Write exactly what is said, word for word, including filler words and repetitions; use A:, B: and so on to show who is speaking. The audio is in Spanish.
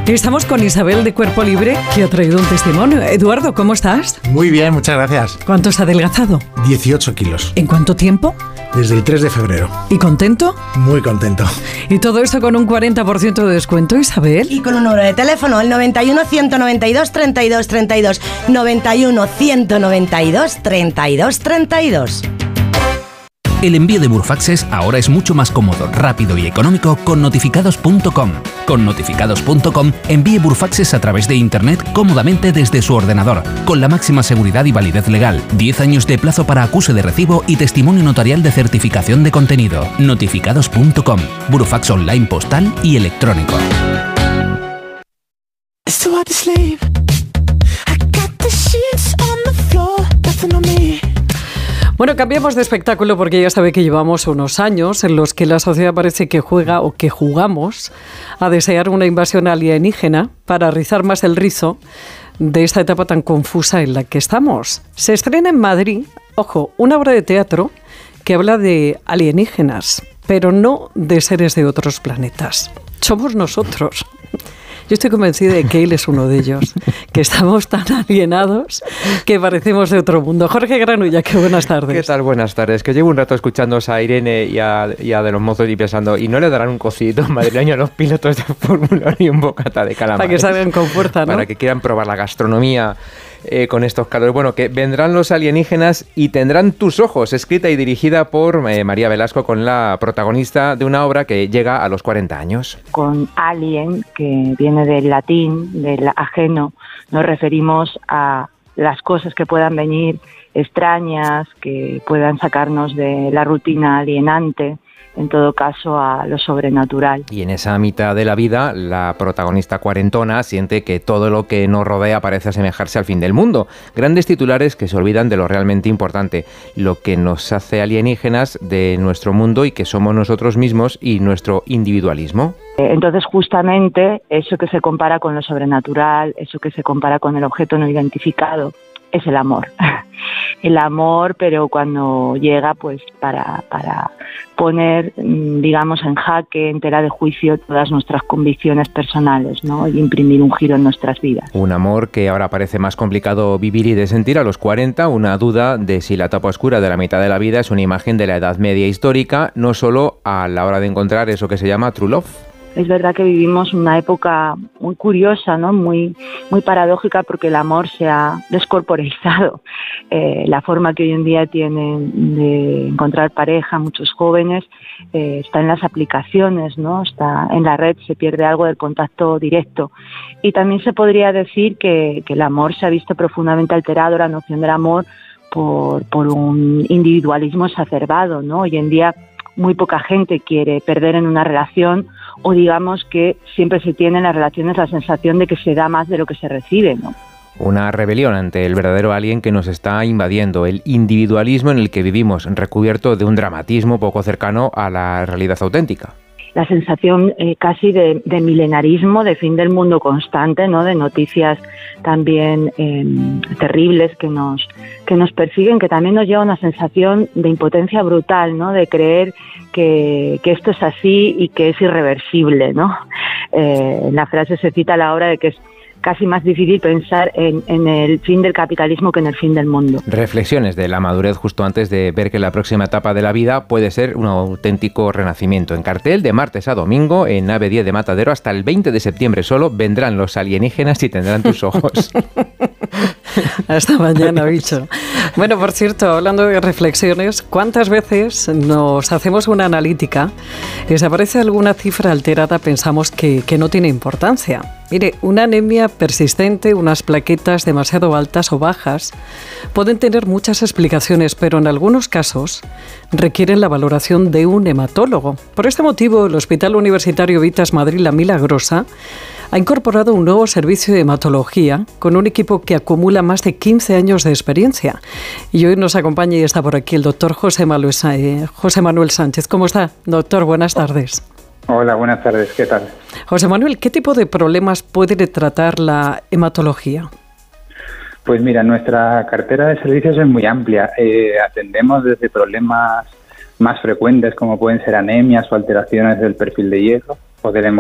A: Estamos con Isabel de Cuerpo Libre, que ha traído un testimonio. Eduardo, ¿cómo estás?
B: Muy bien, muchas gracias.
A: ¿Cuánto has adelgazado?
B: dieciocho kilos.
A: ¿En cuánto tiempo?
B: Desde el tres de febrero.
A: ¿Y contento?
B: Muy contento.
A: Y todo esto con un cuarenta por ciento de descuento, Isabel.
C: Y con un número de teléfono, el noventa y uno, ciento noventa y dos, treinta y dos treinta y dos. noventa y uno, ciento noventa y dos, treinta y dos treinta y dos.
D: El envío de Burofaxes ahora es mucho más cómodo, rápido y económico con notificados punto com. Con notificados punto com envíe Burofaxes a través de Internet cómodamente desde su ordenador, con la máxima seguridad y validez legal, diez años de plazo para acuse de recibo y testimonio notarial de certificación de contenido. notificados punto com, Burofax online postal y electrónico.
A: Bueno, cambiamos de espectáculo porque ya sabe que llevamos unos años en los que la sociedad parece que juega o que jugamos a desear una invasión alienígena para rizar más el rizo de esta etapa tan confusa en la que estamos. Se estrena en Madrid, ojo, una obra de teatro que habla de alienígenas, pero no de seres de otros planetas. Somos nosotros. Yo estoy convencida de que él es uno de ellos, que estamos tan alienados que parecemos de otro mundo. Jorge Granulla, qué buenas tardes.
E: ¿Qué tal? Buenas tardes. Que llevo un rato escuchando a Irene y a, y a De los Mozos y pensando, ¿y no le darán un cocidito madrileño a los pilotos de Fórmula uno y un bocata de calamares?
A: Para que salgan con fuerza, ¿no?
E: Para que quieran probar la gastronomía eh, con estos calores. Bueno, que vendrán los alienígenas y tendrán tus ojos, escrita y dirigida por eh, María Velasco, con la protagonista de una obra que llega a los cuarenta años.
F: Con alien, que viene del latín, del ajeno, nos referimos a las cosas que puedan venir extrañas, que puedan sacarnos de la rutina alienante, en todo caso a lo sobrenatural.
E: Y en esa mitad de la vida, la protagonista cuarentona siente que todo lo que nos rodea parece asemejarse al fin del mundo. Grandes titulares que se olvidan de lo realmente importante, lo que nos hace alienígenas de nuestro mundo y que somos nosotros mismos y nuestro individualismo.
F: Entonces, justamente, eso que se compara con lo sobrenatural, eso que se compara con el objeto no identificado, es el amor. El amor, pero cuando llega, pues, para, para poner, digamos, en jaque, en tela de juicio, todas nuestras convicciones personales, ¿no? Y imprimir un giro en nuestras vidas.
E: Un amor que ahora parece más complicado vivir y de sentir a los cuarenta, una duda de si la etapa oscura de la mitad de la vida es una imagen de la Edad Media histórica, no solo a la hora de encontrar eso que se llama true love.
F: Es verdad que vivimos una época muy curiosa, ¿no? Muy, muy paradójica, porque el amor se ha descorporeizado. Eh, la forma que hoy en día tienen de encontrar pareja muchos jóvenes eh, está en las aplicaciones, ¿no? Está en la red, se pierde algo del contacto directo. Y también se podría decir que, que el amor se ha visto profundamente alterado, la noción del amor, por, por un individualismo exacerbado, ¿no? Hoy en día muy poca gente quiere perder en una relación, o digamos que siempre se tiene en las relaciones la sensación de que se da más de lo que se recibe, ¿no?
E: Una rebelión ante el verdadero alien que nos está invadiendo, el individualismo en el que vivimos, recubierto de un dramatismo poco cercano a la realidad auténtica.
F: La sensación eh, casi de, de milenarismo, de fin del mundo constante, ¿no? De noticias también eh, terribles que nos que nos persiguen, que también nos lleva a una sensación de impotencia brutal, ¿no? De creer que, que esto es así y que es irreversible, ¿no? Eh, en la frase se cita a la hora de que es casi más difícil pensar en, en el fin del capitalismo que en el fin del mundo.
E: Reflexiones de la madurez justo antes de ver que la próxima etapa de la vida puede ser un auténtico renacimiento. En cartel de martes a domingo, en Nave diez de Matadero, hasta el veinte de septiembre solo, vendrán los alienígenas y tendrán tus ojos.
A: Hasta mañana, bicho. Bueno, por cierto, hablando de reflexiones, ¿cuántas veces nos hacemos una analítica y si aparece alguna cifra alterada pensamos que, que no tiene importancia? Mire, una anemia persistente, unas plaquetas demasiado altas o bajas, pueden tener muchas explicaciones, pero en algunos casos requieren la valoración de un hematólogo. Por este motivo, el Hospital Universitario Vitas Madrid La Milagrosa ha incorporado un nuevo servicio de hematología con un equipo que acumula más de quince años de experiencia. Y hoy nos acompaña y está por aquí el doctor José Manuel, José Manuel Sánchez. ¿Cómo está, doctor? Buenas tardes.
G: Hola, buenas tardes. ¿Qué tal?
A: José Manuel, ¿qué tipo de problemas puede tratar la hematología?
G: Pues mira, nuestra cartera de servicios es muy amplia. Eh, atendemos desde problemas más frecuentes como pueden ser anemias o alteraciones del perfil de hierro, o del